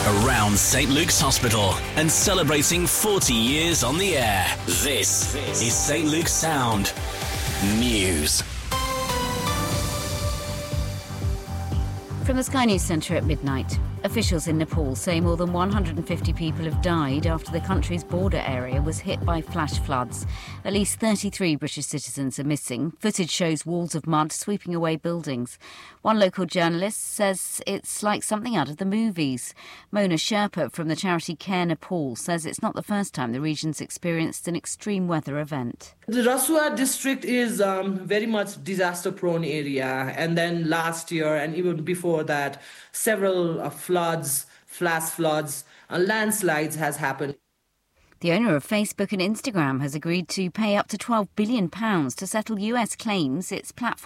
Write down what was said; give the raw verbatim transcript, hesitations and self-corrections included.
around Saint Luke's Hospital and celebrating forty years on the air. This is Saint Luke's Sound News. From the Sky News Centre at midnight, officials in Nepal say more than one hundred fifty people have died after the country's border area was hit by flash floods. At least thirty-three British citizens are missing. Footage shows walls of mud sweeping away buildings. One local journalist says it's like something out of the movies. Mona Sherpa from the charity Care Nepal says it's not the first time the region's experienced an extreme weather event. The Rasua district is um, very much disaster-prone area, and then last year and even before that, several uh, floods, flash floods, and landslides has happened. The owner of Facebook and Instagram has agreed to pay up to twelve billion pounds to settle U S claims its platform